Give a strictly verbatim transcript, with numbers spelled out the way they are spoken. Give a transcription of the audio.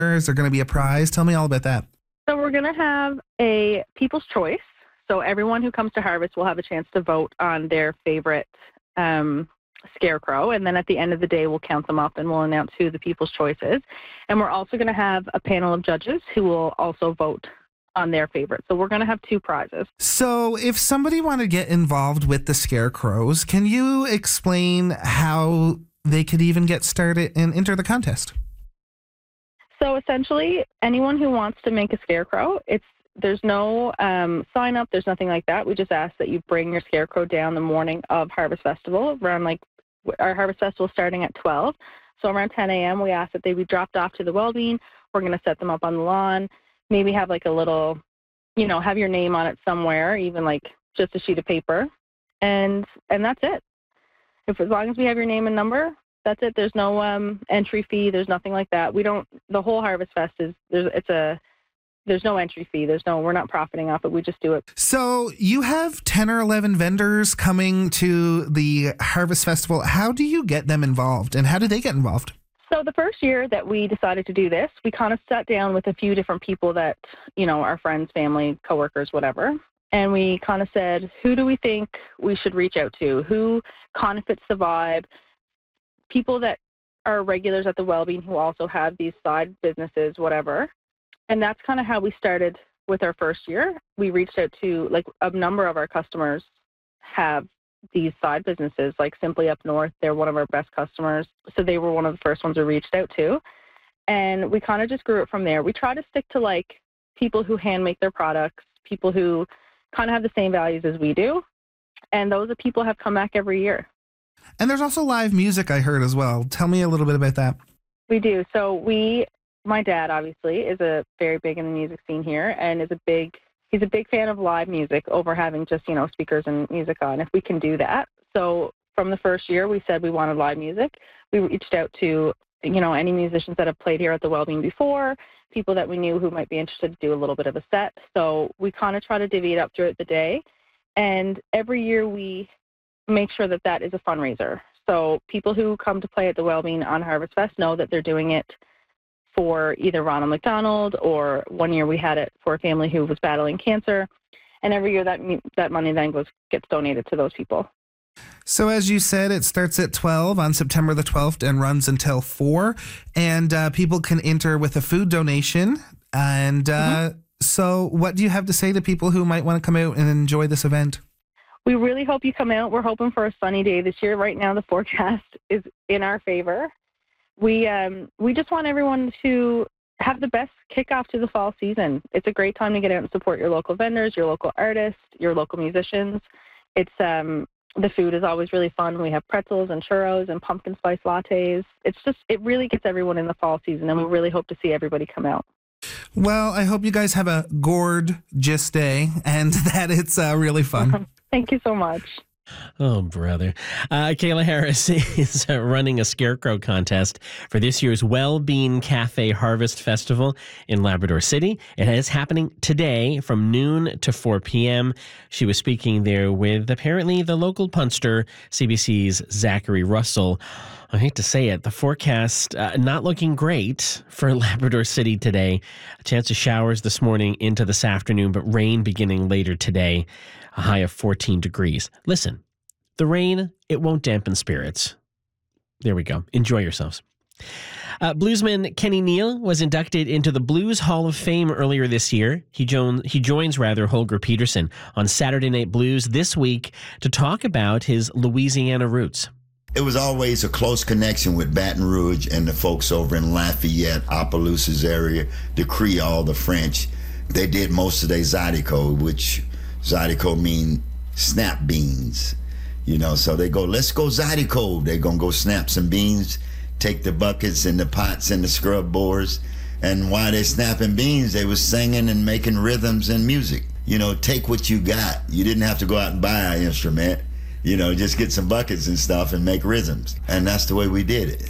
Is there going to be a prize? Tell me all about that. So we're going to have a People's Choice. So everyone who comes to Harvest will have a chance to vote on their favorite um, scarecrow. And then at the end of the day, we'll count them up and we'll announce who the People's Choice is. And we're also going to have a panel of judges who will also vote on their favorite. So we're going to have two prizes. So if somebody wanted to get involved with the scarecrows, can you explain how they could even get started and enter the contest? So essentially, anyone who wants to make a scarecrow, it's there's no um, sign up, there's nothing like that. We just ask that you bring your scarecrow down the morning of Harvest Festival, around like our Harvest Festival starting at twelve. So around ten a.m. we ask that they be dropped off to the Wellbeing. We're going to set them up on the lawn, maybe have like a little, you know, have your name on it somewhere, even like just a sheet of paper. And and that's it. If as long as we have your name and number, that's it. There's no um, entry fee. There's nothing like that. We don't, the whole Harvest Fest is, there's, it's a, there's no entry fee. There's no, we're not profiting off it. We just do it. So you have ten or eleven vendors coming to the Harvest Festival. How do you get them involved and how do they get involved? So the first year that we decided to do this, we kind of sat down with a few different people that, you know, our friends, family, coworkers, whatever. And we kind of said, who do we think we should reach out to? Who kind of fits the vibe? People that are regulars at the Wellbeing who also have these side businesses, whatever. And that's kind of how we started with our first year. We reached out to, like, a number of our customers have these side businesses, like Simply Up North. They're one of our best customers. So they were one of the first ones we reached out to. And we kind of just grew it from there. We try to stick to, like, people who hand make their products, people who kind of have the same values as we do. And those are people have come back every year. And there's also live music, I heard, as well. Tell me a little bit about that. We do. So we, my dad, obviously, is a very big in the music scene here and is a big, he's a big fan of live music over having just, you know, speakers and music on, if we can do that. So from the first year, we said we wanted live music. We reached out to, you know, any musicians that have played here at the Wellbeing before, people that we knew who might be interested to do a little bit of a set. So we kind of try to divvy it up throughout the day. And every year we make sure that that is a fundraiser. So people who come to play at the Wellbeing on Harvest Fest know that they're doing it for either Ronald McDonald, or one year we had it for a family who was battling cancer. And every year that that money then goes gets donated to those people. So as you said, it starts at twelve on September the twelfth and runs until four. And uh, people can enter with a food donation. And uh, mm-hmm. so what do you have to say to people who might want to come out and enjoy this event? We really hope you come out. We're hoping for a sunny day this year. Right now, the forecast is in our favor. We um, we just want everyone to have the best kickoff to the fall season. It's a great time to get out and support your local vendors, your local artists, your local musicians. It's um, the food is always really fun. We have pretzels and churros and pumpkin spice lattes. It's just, it really gets everyone in the fall season, and we really hope to see everybody come out. Well, I hope you guys have a gorgeous day and that it's uh, really fun. Thank you so much. Oh, brother. Uh, Kayla Harris is uh, running a scarecrow contest for this year's Wellbeing Cafe Harvest Festival in Labrador City. It is happening today from noon to four p.m. She was speaking there with apparently the local punster, C B C's Zachary Russell. I hate to say it, the forecast uh, not looking great for Labrador City today. A chance of showers this morning into this afternoon, but rain beginning later today. A high of fourteen degrees. Listen, the rain, it won't dampen spirits. There we go. Enjoy yourselves. Uh, bluesman Kenny Neal was inducted into the Blues Hall of Fame earlier this year. He, jo- he joins, rather, Holger Peterson on Saturday Night Blues this week to talk about his Louisiana roots. It was always a close connection with Baton Rouge and the folks over in Lafayette, Opelousas area, the Creole, the French. They did most of their Zydeco, which Zydeco mean snap beans, you know, so they go, let's go Zydeco. They're going to go snap some beans, take the buckets and the pots and the scrub boards. And while they're snapping beans, they was singing and making rhythms and music. You know, take what you got. You didn't have to go out and buy an instrument, you know, just get some buckets and stuff and make rhythms. And that's the way we did it.